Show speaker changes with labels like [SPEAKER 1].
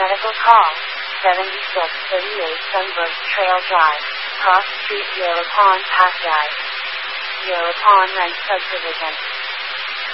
[SPEAKER 1] medical call. 7638 Sunbrook Trail Drive, Cross Street, Yellow Pond, Pasay. Yellow Pond Ranch Subdivision.